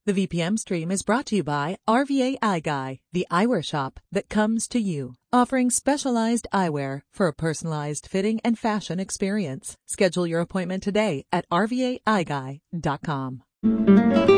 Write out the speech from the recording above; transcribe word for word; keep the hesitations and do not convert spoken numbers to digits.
The V P M stream is brought to you by R V A Eye Guy, the eyewear shop that comes to you, offering specialized eyewear for a personalized fitting and fashion experience. Schedule your appointment today at R V A eye guy dot com.